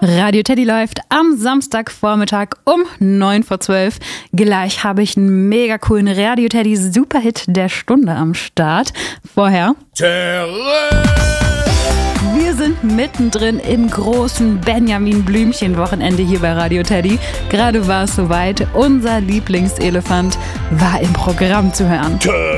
Radio Teddy läuft am Samstagvormittag um 11:09. Gleich habe ich einen mega coolen Radio Teddy Superhit der Stunde am Start. Vorher wir sind mittendrin im großen Benjamin Blümchen Wochenende hier bei Radio Teddy. Gerade war es soweit, unser Lieblingselefant war im Programm zu hören.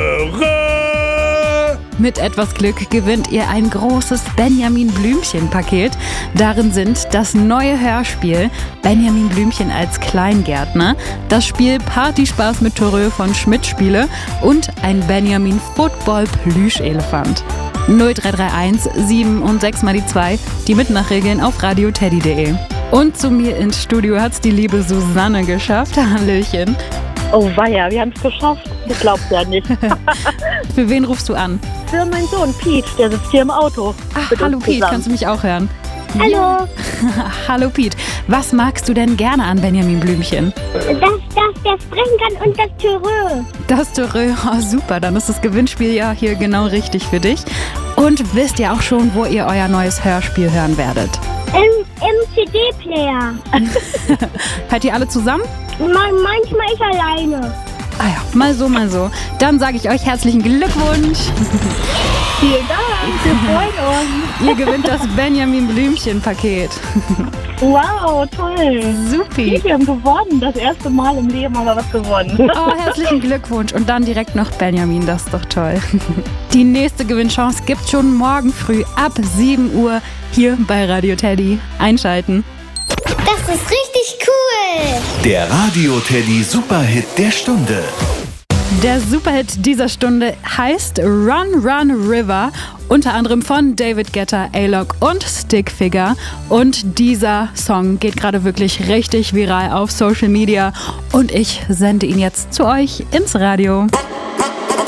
Mit etwas Glück gewinnt ihr ein großes Benjamin Blümchen-Paket. Darin sind das neue Hörspiel Benjamin Blümchen als Kleingärtner, das Spiel Partyspaß mit Törö von Schmidt-Spiele und ein Benjamin Football Plüschelefant. 0331 7 und 6 mal die 2, die Mitmachregeln auf radioteddy.de. Und zu mir ins Studio hat's die liebe Susanne geschafft. Hallöchen. Oh weia, wir haben es geschafft. Ich glaub's ja nicht. Für wen rufst du an? Für meinen Sohn Pete, der sitzt hier im Auto. Ach, hallo Pete, kannst du mich auch hören? Hallo. Ja. Hallo Pete, was magst du denn gerne an Benjamin Blümchen? Dass der sprechen kann und das Törö. Das Törö, oh, super, dann ist das Gewinnspiel ja hier genau richtig für dich. Und wisst ihr auch schon, wo ihr euer neues Hörspiel hören werdet? Im CD-Player. Hört ihr alle zusammen? Manchmal ich alleine. Ah ja, mal so, mal so. Dann sage ich euch herzlichen Glückwunsch. Vielen Dank, wir freuen uns. Ihr gewinnt das Benjamin Blümchen-Paket. Wow, toll. Supi. Wir haben gewonnen, das erste Mal im Leben haben wir was gewonnen. Oh, herzlichen Glückwunsch. Und dann direkt noch Benjamin, das ist doch toll. Die nächste Gewinnchance gibt's schon morgen früh ab 7 Uhr hier bei Radio Teddy. Einschalten. Das ist richtig cool. Der Radio Teddy Superhit der Stunde. Der Superhit dieser Stunde heißt Run Run River, unter anderem von David Guetta, A-Lock und Stickfigure. Und dieser Song geht gerade wirklich richtig viral auf Social Media und ich sende ihn jetzt zu euch ins Radio.